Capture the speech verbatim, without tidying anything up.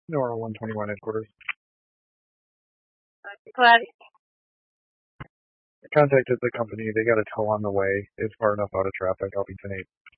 Nora one twenty-one headquarters. Glad. I contacted the company. They got a tow on the way. It's far enough out of traffic. I'll be ten eight.